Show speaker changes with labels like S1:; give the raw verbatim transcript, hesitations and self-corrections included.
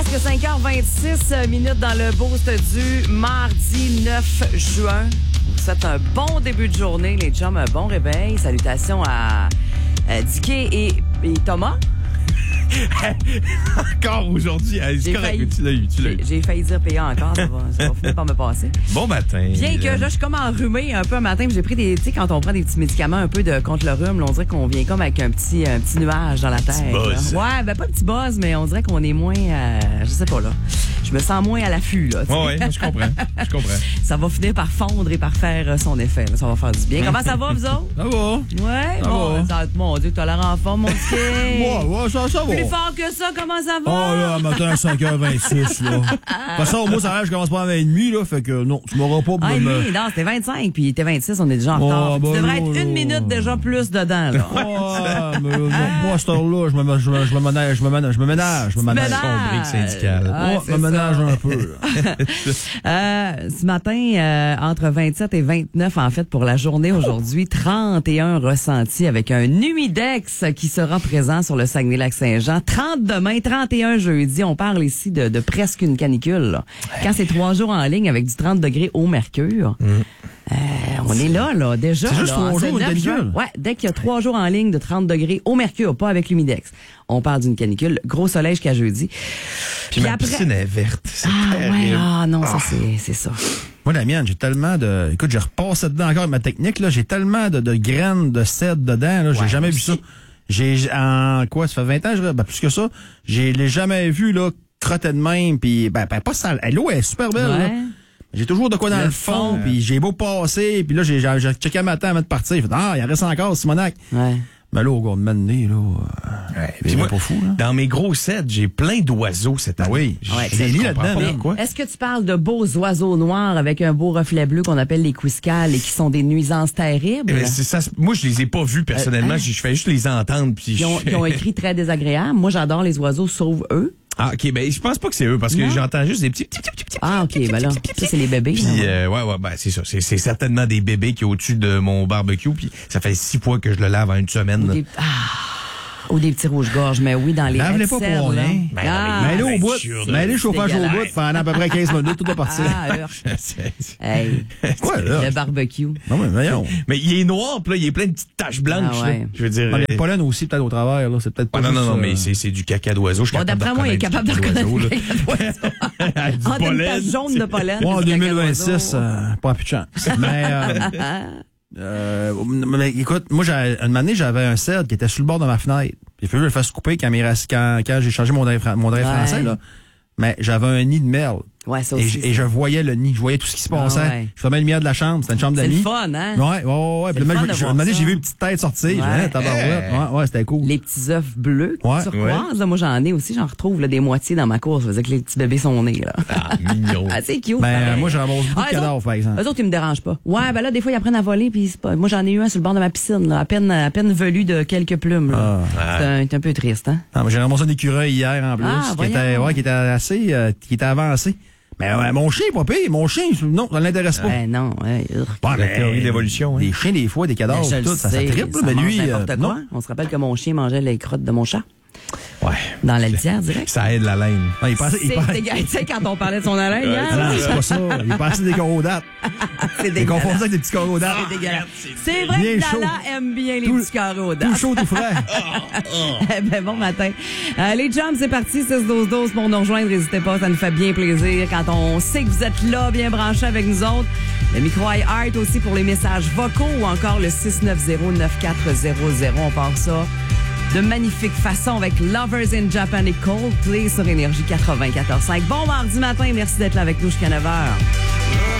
S1: presque cinq heures vingt-six minutes dans le boost du mardi neuf juin. Vous souhaite un bon début de journée, les chums, un bon réveil. Salutations à, à Dicky et, et Thomas.
S2: Encore aujourd'hui, c'est correct,
S1: failli,
S2: tu l'as eu, tu l'as eu.
S1: J'ai, j'ai failli dire payant encore, ça va, ça va finir par me passer.
S2: Bon matin.
S1: Bien que là, je suis comme enrhumée un peu un matin, j'ai pris des, tu sais, quand on prend des petits médicaments un peu de contre le rhume, là, on dirait qu'on vient comme avec un petit, un petit nuage dans la tête.
S2: Buzz.
S1: Là. Ouais, ben pas un petit buzz, mais on dirait qu'on est moins, euh, je sais pas là. Je me sens moins à l'affût, là.
S2: Oui, ouais, je comprends. Je comprends.
S1: Ça va finir par fondre et par faire son effet. Là. Ça va faire du bien. Comment ça va, vous autres?
S2: Ça va.
S1: Ouais,
S2: Ça
S1: bon,
S2: va.
S1: ça, mon Dieu, t'as l'air en forme, mon petit.
S2: Ouais, ouais, ça, ça va.
S1: Plus fort que ça, comment ça va?
S2: Oh là, matin à cinq heures vingt-six, là. De toute façon, moi, ça a l'air, je commence pas à vingt et demi, là. Fait que non, tu m'auras pas
S1: Ah,
S2: me.
S1: oui, non, c'était vingt-cinq, puis t'es vingt-six, on est déjà en
S2: Oh,
S1: retard.
S2: bah
S1: tu devrais
S2: là,
S1: être
S2: là.
S1: une minute déjà plus dedans, là.
S2: Ouais, mais non, moi, à cette heure-là, je me, je me, je me ménage, je me ménage, je me ménage, je me ménage.
S1: Ménage.
S2: syndical.
S1: Ah,
S2: Ouais,
S1: c'est
S2: je me ménage
S1: ça.
S2: un peu.
S1: Euh, ce matin, euh, entre vingt-sept et vingt-neuf, en fait, pour la journée aujourd'hui, trente et un ressentis avec un humidex qui sera présent sur le Saguenay-Lac-Saint-Jean. trente demain, trente et un jeudi. On parle ici de, de presque une canicule, là. Quand c'est trois jours en ligne avec du trente degrés au mercure.
S2: Mm.
S1: Euh, on est là, là, déjà.
S2: C'est juste
S1: là,
S2: trois
S1: en ce
S2: jours, une
S1: neuf
S2: canicule?
S1: juin. Ouais, dès qu'il y a trois jours en ligne de trente degrés au mercure, pas avec l'humidex. On parle d'une canicule. Gros soleil jusqu'à jeudi.
S2: Puis ma piscine est verte. C'est
S1: Ah, ouais,
S2: terrible.
S1: ah, non, ça,
S2: Ah.
S1: c'est, c'est ça.
S2: Moi, la mienne, j'ai tellement de. Écoute, j'ai repassé dedans encore avec ma technique, là. J'ai tellement de, de graines de cèdre dedans, là. J'ai
S1: Ouais,
S2: jamais vu
S1: aussi.
S2: ça. J'ai, en quoi, ça fait vingt ans, je dirais, ben, plus que ça. Je l'ai jamais vu, là, crotter de même, puis ben, ben, pas sale. L'eau est super belle, là.
S1: Ouais.
S2: J'ai toujours de quoi dans
S1: Le
S2: le, fond,
S1: fond.
S2: puis j'ai beau passer, puis là, j'ai, j'ai, j'ai checké un matin avant de partir. J'ai fait, ah, il en reste encore, Simonac.
S1: Ouais.
S2: Mais là, au gars de m'amener, là. Euh,
S3: Puis
S2: c'est
S3: moi,
S2: pas fou, là.
S3: dans mes gros sets, j'ai plein d'oiseaux cette année.
S2: Ah oui.
S3: J'ai
S1: Ouais,
S3: j'ai
S2: c'est
S3: des
S2: lié
S3: lits
S2: là-dedans,
S3: là-dedans.
S2: mais-
S3: Pourquoi?
S1: Est-ce que tu parles de beaux oiseaux noirs avec un beau reflet bleu qu'on appelle les quiscales et qui sont des nuisances terribles?
S3: Eh ben, c'est ça, moi, je les ai pas vus personnellement.
S1: Euh, hein?
S3: Je fais juste les entendre. Puis
S1: Qui ont,
S3: je-
S1: qui ont écrit très désagréable. Moi, j'adore les oiseaux, sauf eux.
S3: Ah, ok, ben, je pense pas que c'est eux parce que
S1: Non?
S3: j'entends juste des petits, petits, petits, petits,
S1: Ah, OK, ben là, ça, c'est les bébés.
S3: Puis,
S1: là.
S3: euh, ouais, ouais, ben, c'est ça. C'est, c'est certainement des bébés qui est au-dessus de mon barbecue. Puis, ça fait six fois que je le lave en une semaine.
S1: Ou
S3: là.
S1: des, ah, ou des petits rouges-gorges, mais oui, dans les
S2: Lave-les pas
S1: headserts,
S2: pour
S1: là.
S2: rien.
S3: Ben,
S1: Ah,
S2: Mets-le
S3: ben,
S2: au bout.
S3: sûr de-
S2: Mets-le chauffage au bout
S1: dégueulasse.
S2: pendant à peu près quinze minutes, tout va partir.
S1: ah, urgh.
S3: C'est- c'est-
S1: Hey,
S2: Quoi, là?
S1: le barbecue.
S2: Non, mais voyons.
S3: Mais il est noir, puis là, il est plein de petites taches blanches.
S1: Ah, ouais.
S3: là. Je veux dire.
S2: Ah, mais
S3: euh,
S2: le pollen aussi, peut-être au travers, là. C'est peut-être pas
S3: ah, non, non,
S2: juste,
S3: non,
S2: euh,
S3: mais c'est, c'est du caca d'oiseau. Je suis
S1: Bon,
S3: capable
S1: d'après moi, il est capable de
S3: reconnaître
S1: reconnaître
S3: du
S1: le
S3: caca
S1: caca d'oiseau.
S3: d'oiseau, là.
S1: Entre une
S3: pollen,
S1: tache jaune
S3: c'est-
S1: de pollen.
S2: Ouais, en
S1: du caca
S2: deux mille vingt-six,
S1: d'oiseau.
S2: euh, pas plus de chance. Mais, euh, euh, mais écoute, moi, j'ai- une année, j'avais un cèdre qui était sur le bord de ma fenêtre. J'ai fait, je le fasse couper quand, mes rac- quand, quand j'ai changé mon drain, fran- mon drain
S1: Ouais.
S2: français, là. Mais j'avais un nid de merle.
S1: Ouais, ça
S2: Et,
S1: aussi.
S2: je- et je voyais le nid, je voyais tout ce qui se
S1: Ah,
S2: passait.
S1: ouais.
S2: Je fermais la lumière de la chambre, c'était une chambre
S1: c'est
S2: d'amis.
S1: le fun, hein?
S2: Ouais, ouais, ouais, ouais. Puis
S1: le
S2: là,
S1: fun
S2: je-
S1: de
S2: je-
S1: voir
S2: une année,
S1: ça.
S2: j'ai vu une petite tête sortir. J'ai dit,
S1: Ouais.
S2: hein, tabarouette. Ouais, ouais, c'était cool.
S1: Les petits œufs bleus,
S2: Ouais.
S1: turquoise, là, moi j'en ai aussi, j'en retrouve là, des moitiés dans ma cour. Ça veut dire que les petits bébés sont nés. Là.
S3: Ah, mignon.
S1: Ah, c'est cute.
S2: Ben,
S1: pareil.
S2: moi, j'en ramasse beaucoup
S1: Ah,
S2: de
S1: eux
S2: cadavres,
S1: autres-
S2: par exemple.
S1: Eux autres, ils me dérangent pas. Ouais, ben là, des fois, ils apprennent à voler, puis c'est pas. Moi, j'en ai eu un sur le bord de ma piscine, là, à peine, à peine velu de quelques plumes. Là.
S2: Ah.
S1: C'est un, c'est un peu triste, hein?
S2: Non, mais j'ai ramassé un écureuil hier, en plus,
S1: Ah,
S2: qui
S1: voyons.
S2: était, ouais, qui était assez, euh, qui était avancé. Mais ouais, mon chien, pas pire. Mon chien, non, ça l'intéresse pas.
S1: Ben non, ouais, urgh.
S2: Ouais,
S3: La théorie de l'évolution, hein.
S2: Des chiens, des fois, des cadavres,
S1: Ben, je
S2: tout,
S1: le
S2: ça, ça
S1: sais,
S2: triple,
S1: ça
S2: mais
S1: mange
S2: lui,
S1: n'importe
S2: euh,
S1: quoi.
S2: non.
S1: On se rappelle que mon chien mangeait les crottes de mon chat
S3: Ouais.
S1: dans la litière, direct.
S3: Ça aide la laine.
S2: Non, il pensait, il
S1: C'est
S2: pensait,
S1: dégueulasse. Tu sais, quand on parlait de son haleine,
S3: Ouais,
S1: hier,
S2: ah, non, c'est pas ça. Il passait des corodates.
S1: c'est
S2: Il
S1: dégueulasse.
S2: confondait avec des petits corodates.
S1: C'est dégueulasse. C'est vrai
S2: bien
S1: que
S2: chaud.
S1: Lala aime bien les
S2: Tout-
S1: petits carreaux aux
S2: Tout
S1: dates.
S2: chaud, tout frais.
S1: Eh ben, bon matin. Euh, les chums, c'est parti, six douze douze pour nous rejoindre. N'hésitez pas, ça nous fait bien plaisir quand on sait que vous êtes là, bien branchés avec nous autres. Le micro iHeart aussi pour les messages vocaux ou encore le six neuf zéro neuf quatre zéro zéro. On part ça de magnifique façon avec Lovers in Japan et Coldplay sur Énergie quatre-vingt-quatorze virgule cinq. Bon mardi matin, merci d'être là avec nous jusqu'à neuf heures.